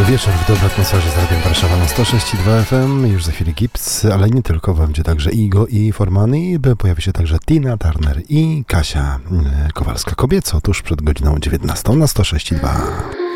Wieczór w dobrej atmosferze z Radiem Warszawa na 106,2 FM. Już za chwilę Gips, ale nie tylko. Będzie także Igo i Forman i pojawi się także Tina Turner i Kasia Kowalska. Kobieco tuż przed godziną 19 na 106,2.